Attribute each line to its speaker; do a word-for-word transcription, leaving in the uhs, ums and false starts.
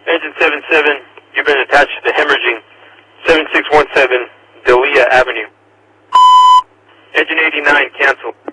Speaker 1: Engine seven seven, you've been attached to the hemorrhaging seven six one seven Delia Avenue. Engine eighty-nine, cancel.